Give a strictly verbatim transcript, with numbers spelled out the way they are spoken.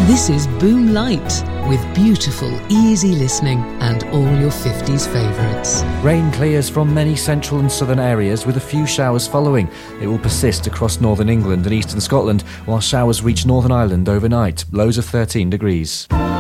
This is Boom Light, with beautiful, easy listening and all your fifties favourites. Rain clears from many central and southern areas, with a few showers following. It will persist across northern England and eastern Scotland, while showers reach Northern Ireland overnight. Lows of thirteen degrees.